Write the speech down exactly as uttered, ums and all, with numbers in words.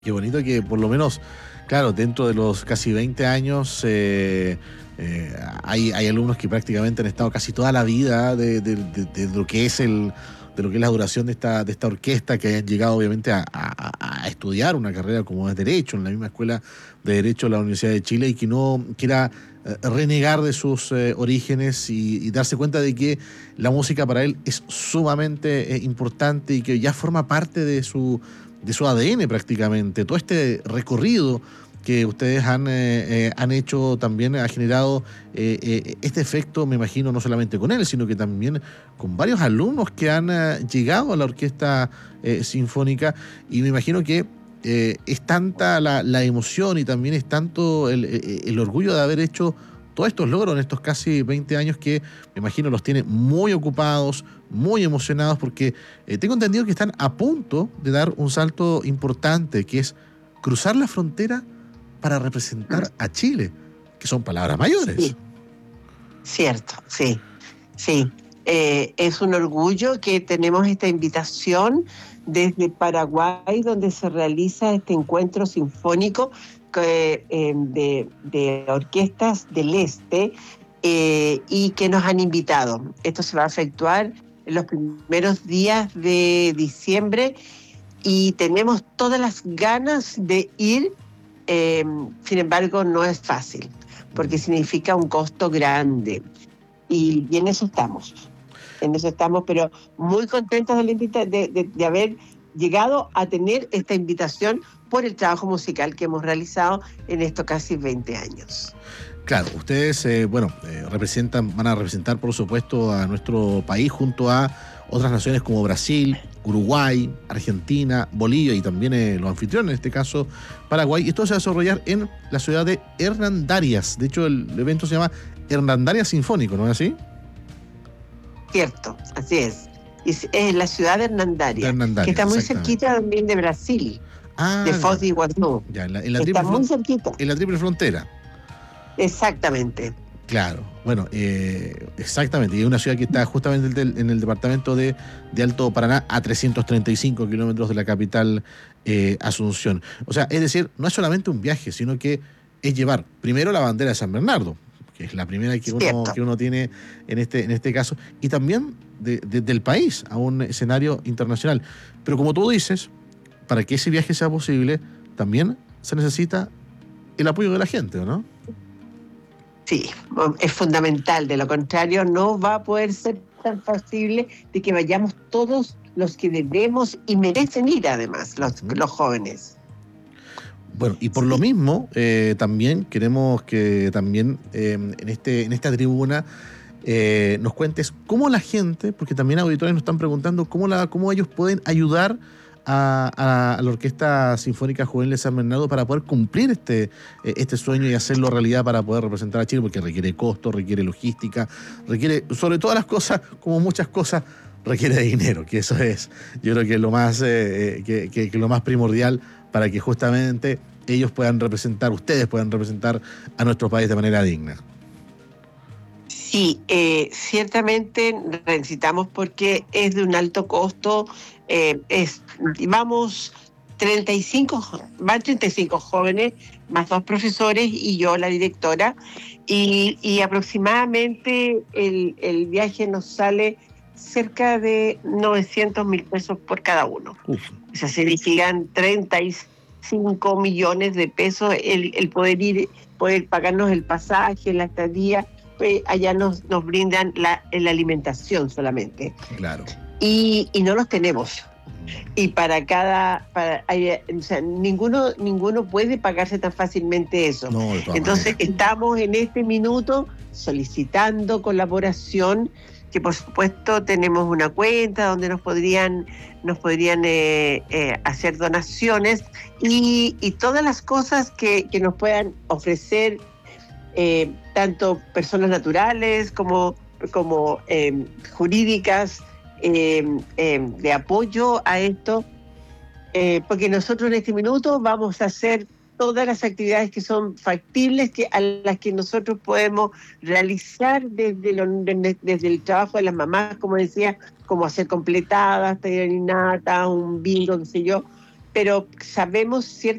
Qué bonito que por lo menos, claro, dentro de los casi veinte años eh, eh, hay, hay alumnos que prácticamente han estado casi toda la vida de, de- de- de lo que es el de lo que es la duración de esta de esta orquesta, que hayan llegado obviamente a, a- a estudiar una carrera como es Derecho en la misma escuela de Derecho de la Universidad de Chile y que no quiera eh, renegar de sus eh, orígenes y, y darse cuenta de que la música para él es sumamente eh, importante y que ya forma parte de su de su A D N prácticamente. Todo este recorrido que ustedes han, eh, eh, han hecho también ha generado eh, eh, este efecto, me imagino, no solamente con él, sino que también con varios alumnos que han eh, llegado a la orquesta eh, sinfónica y me imagino que eh, es tanta la, la emoción y también es tanto el, el, el orgullo de haber hecho todos estos logros en estos casi veinte años que me imagino los tiene muy ocupados, muy emocionados porque eh, tengo entendido que están a punto de dar un salto importante, que es cruzar la frontera para representar a Chile, que son palabras mayores. Sí, cierto, sí, sí. Eh, es un orgullo que tenemos esta invitación desde Paraguay, donde se realiza este encuentro sinfónico que, eh, de, de orquestas del este eh, y que nos han invitado. Esto se va a efectuar en los primeros días de diciembre y tenemos todas las ganas de ir. Eh, sin embargo, no es fácil, porque significa un costo grande. Y, y en eso estamos, en eso estamos, pero muy contentos de, la invita- de, de, de haber llegado a tener esta invitación por el trabajo musical que hemos realizado en estos casi veinte años. Claro, ustedes, eh, bueno, eh, representan, van a representar, por supuesto, a nuestro país junto a otras naciones como Brasil, Uruguay, Argentina, Bolivia y también eh, los anfitriones, en este caso Paraguay. Y esto se va a desarrollar en la ciudad de Hernandarias. De hecho, el evento se llama Hernandarias Sinfónico, ¿no es así? Cierto, así es. Y es es la ciudad de De Hernandaria, que Hernandarias, está muy exactamente. cerquita también de Brasil, de Ah, Foz de Iguazú. ya, en la, en la Está triple, muy fron- cerquita, en la triple frontera. exactamente. Claro, bueno, eh, exactamente, y es una ciudad que está justamente en el, en el departamento de, de Alto Paraná, a trescientos treinta y cinco kilómetros de la capital eh, Asunción. O sea, es decir, no es solamente un viaje, sino que es llevar primero la bandera de San Bernardo, que es la primera que uno, Cierto. que uno tiene en este, en este caso, y también de, de, del país a un escenario internacional. Pero como tú dices, para que ese viaje sea posible, también se necesita el apoyo de la gente, ¿no? Sí, es fundamental. De lo contrario, no va a poder ser tan factible de que vayamos todos los que debemos y merecen ir, además, los, Uh-huh. los jóvenes. Bueno, y por lo Sí. mismo, eh, también queremos que también eh, en, este, en esta tribuna eh, nos cuentes cómo la gente, porque también auditores nos están preguntando cómo, la, cómo ellos pueden ayudar a, a, a la Orquesta Sinfónica Juvenil de San Bernardo para poder cumplir este, eh, este sueño y hacerlo realidad para poder representar a Chile, porque requiere costo, requiere logística, requiere, sobre todas las cosas, como muchas cosas, requiere de dinero, que eso es, yo creo que es lo más, eh, que, que, que lo más primordial para que justamente ellos puedan representar, ustedes puedan representar a nuestro país de manera digna. Sí, eh, ciertamente necesitamos porque es de un alto costo. Eh, es, vamos treinta y cinco, van treinta y cinco jóvenes, más dos profesores y yo, la directora, y, y aproximadamente el, el viaje nos sale cerca de novecientos mil pesos por cada uno. Uf. O sea, significan treinta y cinco millones de pesos el, el poder ir, poder pagarnos el pasaje, la estadía. Eh, allá nos, nos brindan la, la alimentación solamente. Claro. Y, y no los tenemos. Y para cada, para, hay, o sea, ninguno, ninguno puede pagarse tan fácilmente eso. No, de todas Entonces maneras. estamos en este minuto solicitando colaboración, que por supuesto tenemos una cuenta donde nos podrían, nos podrían eh, eh, hacer donaciones y, y todas las cosas que, que nos puedan ofrecer, eh, tanto personas naturales como, como eh, jurídicas, eh, eh, de apoyo a esto, eh, porque nosotros en este minuto vamos a hacer todas las actividades que son factibles, que, a las que nosotros podemos realizar desde, lo, desde el trabajo de las mamás, como decía, como hacer completadas, tallarinata, un bingo, qué sé yo, pero sabemos